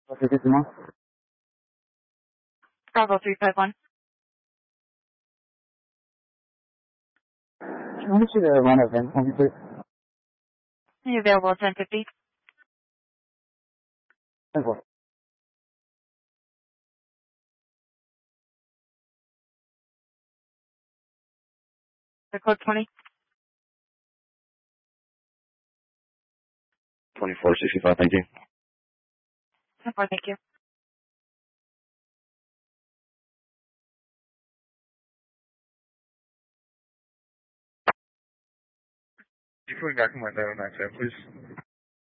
What's the tomorrow? Bravo 351. I want you to run a event for me, please. Are you available at 10:50? 10-4. The code 20. 2465, thank you. 10-4, thank you. You put back in my 997, please.